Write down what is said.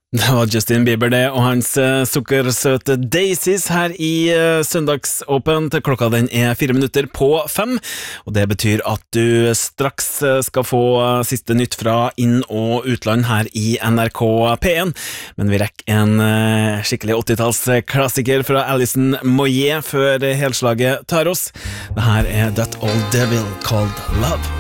Det var Justin Bieber det, og hans sukkersøte Daisies her i Søndagsåpent. Klokka den 5:04, og det betyr at du straks skal få siste nytt fra inn- og utland her i NRK P1. Men vi rekker en skikkelig 80-tallsklassiker fra Alison Moyet før helslaget tar oss. Det her That Old Devil Called Love.